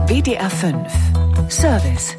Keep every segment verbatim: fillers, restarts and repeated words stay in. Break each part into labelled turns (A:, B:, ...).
A: W D R fünf Service.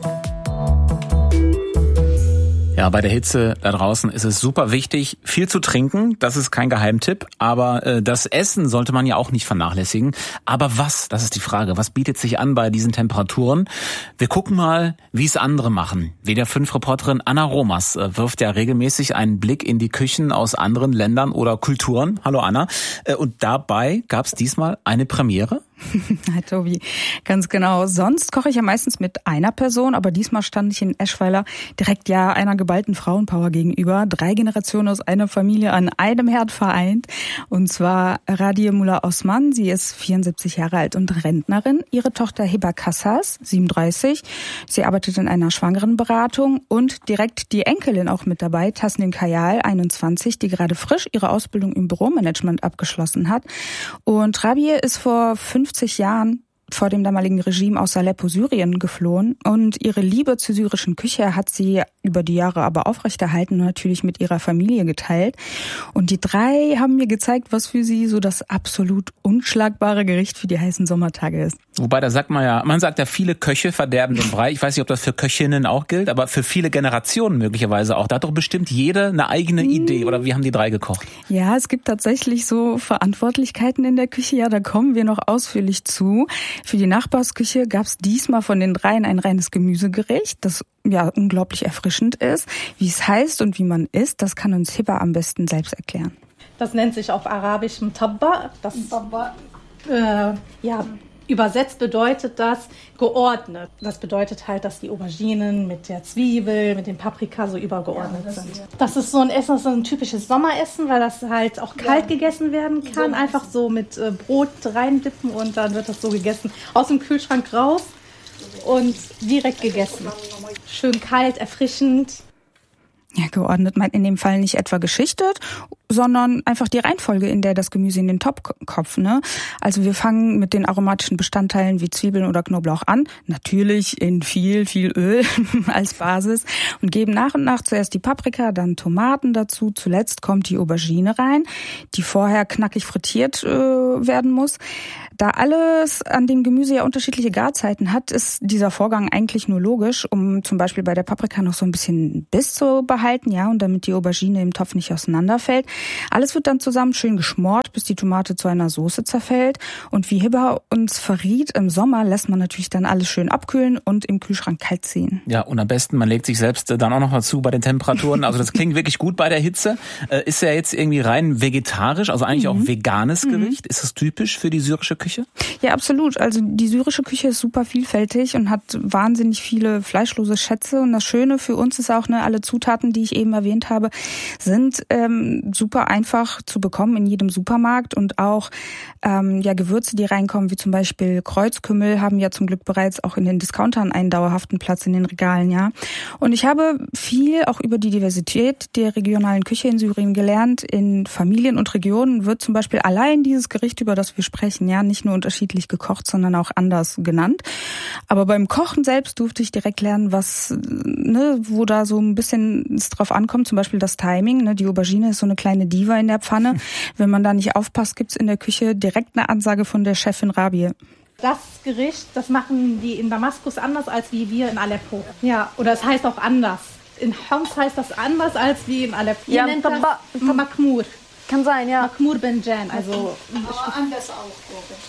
B: Ja, bei der Hitze da draußen ist es super wichtig, viel zu trinken. Das ist kein Geheimtipp. Aber äh, das Essen sollte man ja auch nicht vernachlässigen. Aber was? Das ist die Frage. Was bietet sich an bei diesen Temperaturen? Wir gucken mal, wie es andere machen. W D R fünf Reporterin Anna Romas äh, wirft ja regelmäßig einen Blick in die Küchen aus anderen Ländern oder Kulturen. Hallo Anna. Äh, und dabei gab es diesmal eine Premiere.
C: Hi Tobi, ganz genau. Sonst koche ich ja meistens mit einer Person, aber diesmal stand ich in Eschweiler direkt ja einer geballten Frauenpower gegenüber. Drei Generationen aus einer Familie an einem Herd vereint. Und zwar Radie Mullah Osman, sie ist vierundsiebzig Jahre alt und Rentnerin. Ihre Tochter Hiba Kassas, siebenunddreißig. Sie arbeitet in einer Schwangerenberatung und direkt die Enkelin auch mit dabei, Tasnin Kayal, einundzwanzig, die gerade frisch ihre Ausbildung im Büromanagement abgeschlossen hat. Und Rabie ist vor fünfzig Jahren vor dem damaligen Regime aus Aleppo, Syrien, geflohen. Und ihre Liebe zur syrischen Küche hat sie über die Jahre aber aufrechterhalten und natürlich mit ihrer Familie geteilt. Und die drei haben mir gezeigt, was für sie so das absolut unschlagbare Gericht für die heißen Sommertage ist.
B: Wobei, da sagt man ja, man sagt ja, viele Köche verderben den Brei. Ich weiß nicht, ob das für Köchinnen auch gilt, aber für viele Generationen möglicherweise auch. Da hat doch bestimmt jede eine eigene Idee. Oder wie haben die drei gekocht?
C: Ja, es gibt tatsächlich so Verantwortlichkeiten in der Küche. Ja, da kommen wir noch ausführlich zu. Für die Nachbarsküche gab es diesmal von den dreien ein reines Gemüsegericht, das ja unglaublich erfrischend ist. Wie es heißt und wie man isst, das kann uns Hiba am besten selbst erklären.
D: Das nennt sich auf Arabisch Mtabba. Das äh, ja, übersetzt bedeutet das geordnet. Das bedeutet halt, dass die Auberginen mit der Zwiebel, mit dem Paprika so übergeordnet ja, sind. Das ist so ein Essen, so ein typisches Sommeressen, weil das halt auch kalt ja. gegessen werden kann. Einfach so mit äh, Brot reindippen und dann wird das so gegessen. Aus dem Kühlschrank raus und direkt gegessen. Schön kalt, erfrischend.
C: Ja, geordnet meint in dem Fall nicht etwa geschichtet, sondern einfach die Reihenfolge, in der das Gemüse in den Topf kommt, ne? Also wir fangen mit den aromatischen Bestandteilen wie Zwiebeln oder Knoblauch an, natürlich in viel, viel Öl als Basis und geben nach und nach zuerst die Paprika, dann Tomaten dazu, zuletzt kommt die Aubergine rein, die vorher knackig frittiert äh, werden muss. Da alles an dem Gemüse ja unterschiedliche Garzeiten hat, ist dieser Vorgang eigentlich nur logisch, um zum Beispiel bei der Paprika noch so ein bisschen Biss zu behalten, ja, und damit die Aubergine im Topf nicht auseinanderfällt. Alles wird dann zusammen schön geschmort, bis die Tomate zu einer Soße zerfällt. Und wie Hiba uns verriet, im Sommer lässt man natürlich dann alles schön abkühlen und im Kühlschrank kalt ziehen.
B: Ja, und am besten, man legt sich selbst dann auch noch mal zu bei den Temperaturen. Also das klingt wirklich gut bei der Hitze. Ist ja jetzt irgendwie rein vegetarisch, also eigentlich mhm. auch veganes Gericht. Mhm. Ist das typisch für die syrische Küche?
C: Ja, absolut. Also die syrische Küche ist super vielfältig und hat wahnsinnig viele fleischlose Schätze. Und das Schöne für uns ist auch, ne, alle Zutaten, die ich eben erwähnt habe, sind ähm, super einfach zu bekommen in jedem Supermarkt. Und auch ähm, ja Gewürze, die reinkommen, wie zum Beispiel Kreuzkümmel, haben ja zum Glück bereits auch in den Discountern einen dauerhaften Platz in den Regalen, ja. Und ich habe viel auch über die Diversität der regionalen Küche in Syrien gelernt. In Familien und Regionen wird zum Beispiel allein dieses Gericht, über das wir sprechen, ja, nicht nur unterschiedlich gekocht, sondern auch anders genannt. Aber beim Kochen selbst durfte ich direkt lernen, was, ne, wo da so ein bisschen es drauf ankommt, zum Beispiel das Timing, ne, die Aubergine ist so eine kleine Diva in der Pfanne. Wenn man da nicht aufpasst, gibt's in der Küche direkt eine Ansage von der Chefin Rabie.
D: Das Gericht, das machen die in Damaskus anders als wie wir in Aleppo. Ja, oder es heißt auch anders. In Homs heißt das anders als wie in Aleppo.
E: Ja,
D: nennt das Makmur.
E: Kann sein, ja.
D: Makmur Benjan, also
E: aber anders auch.